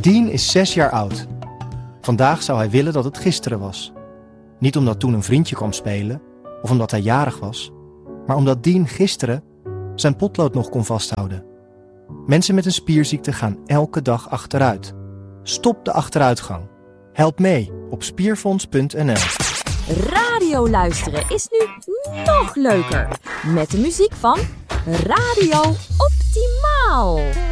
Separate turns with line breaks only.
Dean is 6 jaar oud. Vandaag zou hij willen dat het gisteren was. Niet omdat toen een vriendje kwam spelen of omdat hij jarig was, maar omdat Dean gisteren zijn potlood nog kon vasthouden. Mensen met een spierziekte gaan elke dag achteruit. Stop de achteruitgang. Help mee op spierfonds.nl.
Radio luisteren is nu nog leuker. Met de muziek van Radio Optimaal.